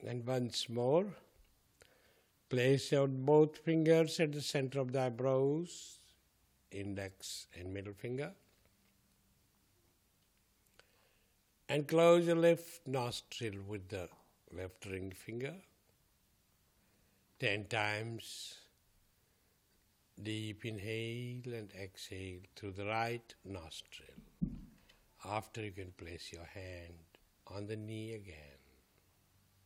And once more, place your both fingers at the center of the eyebrows, index and middle finger. And close your left nostril with the left ring finger. 10 times. Deep inhale and exhale through the right nostril. After, you can place your hand on the knee again.